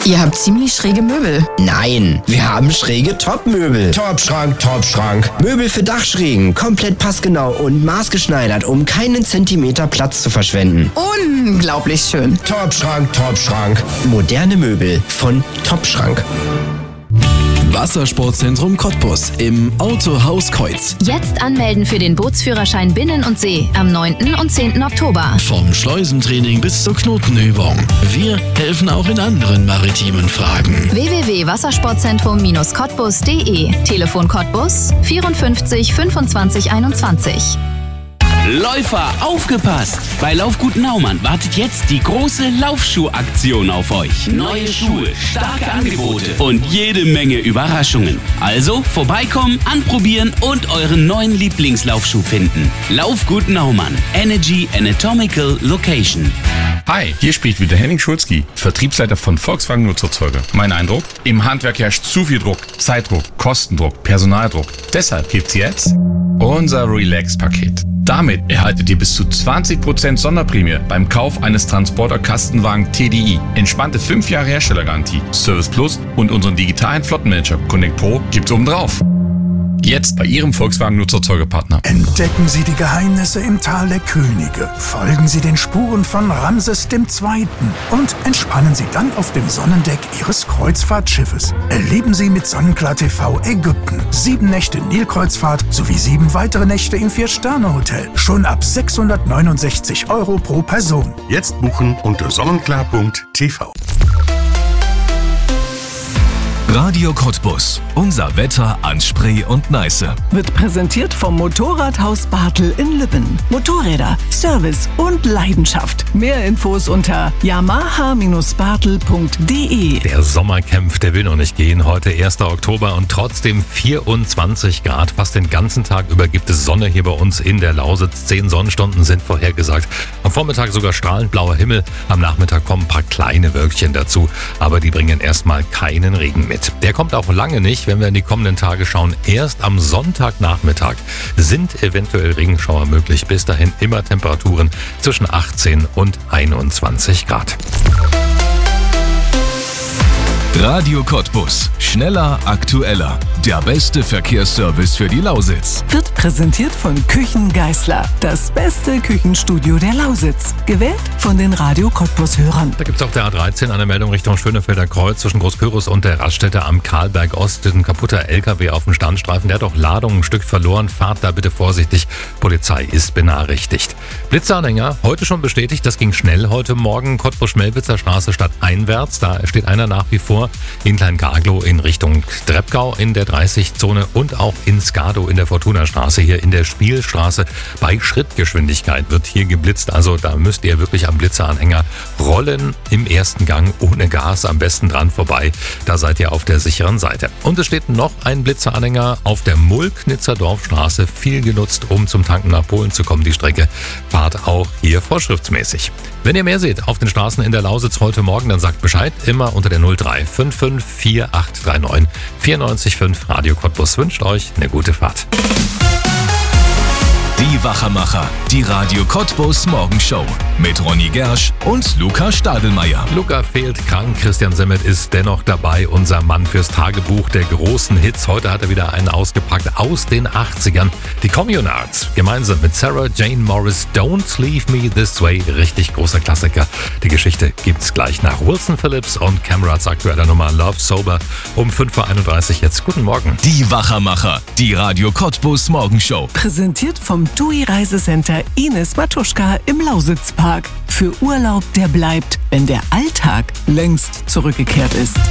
Ihr habt ziemlich schräge Möbel. Nein, wir haben schräge Topmöbel. Topschrank, Topschrank. Möbel für Dachschrägen, komplett passgenau und maßgeschneidert, um keinen Zentimeter Platz zu verschwenden. Unglaublich schön. Topschrank, Topschrank. Moderne Möbel von Topschrank. Wassersportzentrum Cottbus im Autohaus Keutz. Jetzt anmelden für den Bootsführerschein Binnen und See am 9. und 10. Oktober. Vom Schleusentraining bis zur Knotenübung. Wir helfen auch in anderen maritimen Fragen. www.wassersportzentrum-cottbus.de. Telefon Cottbus 54 25 21. Läufer, aufgepasst! Bei Laufgut Naumann wartet jetzt die große Laufschuhaktion auf euch. Neue Schuhe, starke Angebote und jede Menge Überraschungen. Also vorbeikommen, anprobieren und euren neuen Lieblingslaufschuh finden. Laufgut Naumann. Energy Anatomical Location. Hi, hier spricht wieder Henning Schulzki, Vertriebsleiter von Volkswagen Nutzerzeuger. Mein Eindruck? Im Handwerk herrscht zu viel Druck, Zeitdruck, Kostendruck, Personaldruck. Deshalb gibt's jetzt unser Relax-Paket. Damit erhaltet ihr bis zu 20% Sonderprämie beim Kauf eines Transporter-Kastenwagen TDI. Entspannte 5 Jahre Herstellergarantie, Service Plus und unseren digitalen Flottenmanager Connect Pro gibt's obendrauf. Jetzt bei Ihrem Volkswagen-Nutzerzeugerpartner. Entdecken Sie die Geheimnisse im Tal der Könige. Folgen Sie den Spuren von Ramses II. Und entspannen Sie dann auf dem Sonnendeck Ihres Kreuzfahrtschiffes. Erleben Sie mit Sonnenklar TV Ägypten 7 Nächte Nilkreuzfahrt sowie 7 weitere Nächte im 4-Sterne-Hotel. Schon ab 669 € pro Person. Jetzt buchen unter sonnenklar.tv. Radio Cottbus. Unser Wetter an Spree und Neiße. Wird präsentiert vom Motorradhaus Bartel in Lübben. Motorräder, Service und Leidenschaft. Mehr Infos unter yamaha-bartel.de. Der Sommer kämpft, der will noch nicht gehen. Heute 1. Oktober und trotzdem 24 Grad. Fast den ganzen Tag über gibt es Sonne hier bei uns in der Lausitz. 10 Sonnenstunden sind vorhergesagt. Am Vormittag sogar strahlend blauer Himmel. Am Nachmittag kommen ein paar kleine Wölkchen dazu. Aber die bringen erstmal keinen Regen mit. Der kommt auch lange nicht, wenn wir in die kommenden Tage schauen. Erst am Sonntagnachmittag sind eventuell Regenschauer möglich. Bis dahin immer Temperaturen zwischen 18 und 21 Grad. Radio Cottbus. Schneller, aktueller. Der beste Verkehrsservice für die Lausitz. Wird präsentiert von Küchen Geißler. Das beste Küchenstudio der Lausitz. Gewählt von den Radio Cottbus-Hörern. Da gibt es auf der A13 eine Meldung Richtung Schönefelder Kreuz zwischen Großküritz und der Raststätte am Karlberg Ost. Ein kaputter LKW auf dem Standstreifen. Der hat auch Ladung ein Stück verloren. Fahrt da bitte vorsichtig. Polizei ist benachrichtigt. Blitzanhänger, heute schon bestätigt. Das ging schnell heute Morgen. Cottbus-Schmelwitzer Straße stadteinwärts. Da steht einer nach wie vor in Klein-Garglow in Richtung Treppgau in der 30-Zone und auch in Skado in der Fortuna-Straße, hier in der Spielstraße. Bei Schrittgeschwindigkeit wird hier geblitzt, also da müsst ihr wirklich am Blitzeranhänger rollen im ersten Gang ohne Gas, am besten dran vorbei. Da seid ihr auf der sicheren Seite. Und es steht noch ein Blitzeranhänger auf der Mulknitzer Dorfstraße, viel genutzt, um zum Tanken nach Polen zu kommen. Die Strecke fahrt auch hier vorschriftsmäßig. Wenn ihr mehr seht auf den Straßen in der Lausitz heute Morgen, dann sagt Bescheid, immer unter der 0355 4839 94,5. Radio Cottbus wünscht euch eine gute Fahrt. Die Wachermacher, die Radio Cottbus Morgenshow mit Ronny Gersch und Luca Stadelmeier. Luca fehlt krank, Christian Semmet ist dennoch dabei, unser Mann fürs Tagebuch der großen Hits. Heute hat er wieder einen ausgepackt aus den 80ern. Die Communards, gemeinsam mit Sarah Jane Morris, Don't Leave Me This Way. Richtig großer Klassiker. Die Geschichte gibt's gleich nach Wilson Phillips und Camerads aktueller Nummer Love Sober um 5.31 Uhr jetzt. Guten Morgen. Die Wachermacher, die Radio Cottbus Morgenshow. Präsentiert vom TUI Reisecenter Ines Matuschka im Lausitzpark. Für Urlaub, der bleibt, wenn der Alltag längst zurückgekehrt ist.